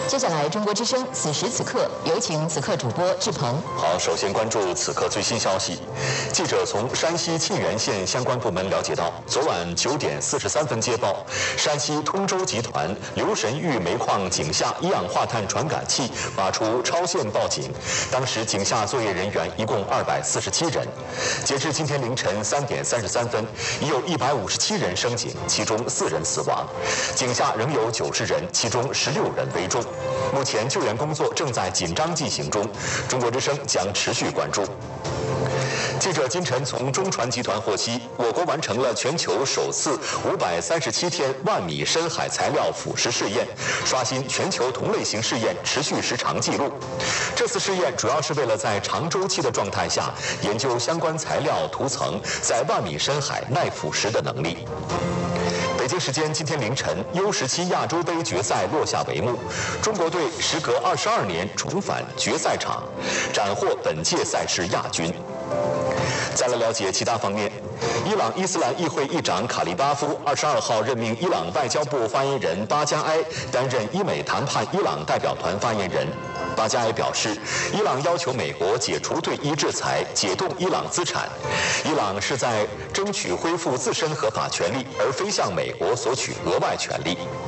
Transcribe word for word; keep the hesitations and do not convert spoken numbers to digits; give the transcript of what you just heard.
接下来，中国之声此时此刻，有请此刻主播志鹏。 好，首先关注此刻最新消息。记者从山西沁源县相关部门了解到，昨晚九点四十三分接报，山西通州集团留神峪煤矿井下一氧化碳传感器发出超限报警。当时井下作业人员一共二百四十七人。截至今天凌晨三点三十三分，已有一百五十七人升井，其中四人死亡。井下仍有九十人，其中十六人危重。目前救援工作正在紧张进行中，中国之声将持续关注。记者今晨从中传集团获悉，我国完成了全球首次五百三十七天万米深海材料腐蚀试验，刷新全球同类型试验持续时长纪录。这次试验主要是为了在长周期的状态下研究相关材料涂层在万米深海耐腐蚀的能力。北京时间今天凌晨 U 十七亚洲杯决赛落下帷幕，中国队时隔二十二年重返决赛场，斩获本届赛事亚军。再来了解其他方面，伊朗伊斯兰议会议长卡利巴夫二十二号任命伊朗外交部发言人巴加埃担任伊美谈判伊朗代表团发言人。巴加埃表示，伊朗要求美国解除对伊制裁，解冻伊朗资产。伊朗是在争取恢复自身合法权利，而非向美国索取额外权利。